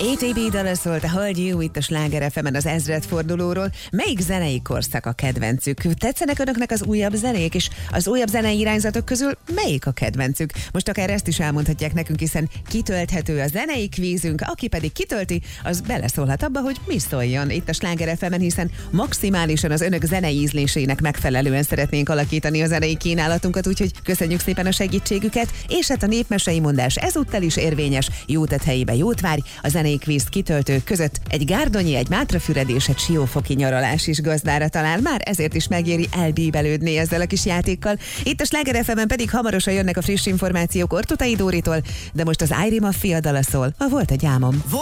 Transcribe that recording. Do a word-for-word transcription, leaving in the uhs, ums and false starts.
á té bé dala szólt a Hold You itt a Sláger ef emen az ezredfordulóról. Melyik zenei korszak a kedvencük? Tetszenek önöknek az újabb zenék, és az újabb zenei irányzatok közül melyik a kedvencük? Most akár ezt is elmondhatják nekünk, hiszen kitölthető a zenei kvízünk, aki pedig kitölti, az beleszólhat abba, hogy mi szóljon itt a Sláger ef emen, hiszen maximálisan az önök zenei ízlésének megfelelően szeretnénk alakítani a zenei kínálatunkat, úgyhogy köszönjük szépen a segítségüket, és hát a népmesei mondás ezúttal is érvényes, jó tett helyébe jót várj, a zenei kvíz kitöltők között egy gárdonyi, egy mátrafüred és egy siófoki nyaralás is gazdára talál, már ezért is megéri elbíbelődni ezzel a kis játékkal. Itt a Sláger ef emen pedig hamarosan jönnek a friss információk Ortutay Dóritól, de most az Ájri Maffia dala szól, a Volt egy álmom.